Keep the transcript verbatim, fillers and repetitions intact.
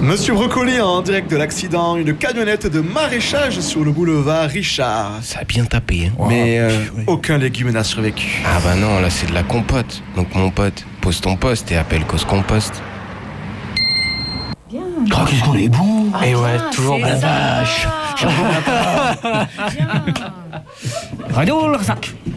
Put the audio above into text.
Monsieur Brocoli, en direct de l'accident, une camionnette de maraîchage sur le boulevard Richard. Ça a bien tapé, hein. Mais euh, aucun légume n'a survécu. Ah bah non, là c'est de la compote. Donc mon pote, pose ton poste et appelle Cause Compost. Bien. Oh, qu'est-ce qu'on est bon. Ah, Et bien, ouais, toujours c'est bon. ça. Vache. Bien. Radio Larzac.